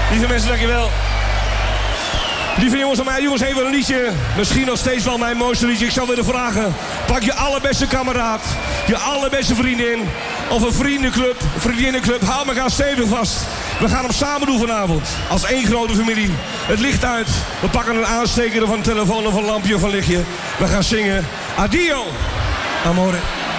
Lieve mensen, dankjewel. Lieve jongens en mij, jongens, even een liedje. Misschien nog steeds wel mijn mooiste liedje. Ik zou willen vragen, pak je allerbeste kameraad, je allerbeste vriendin of een vriendinnenclub. Hou elkaar stevig vast. We gaan hem samen doen vanavond. Als één grote familie. Het licht uit. We pakken een aansteker of een telefoon of een lampje of een lichtje. We gaan zingen. Addio, amore.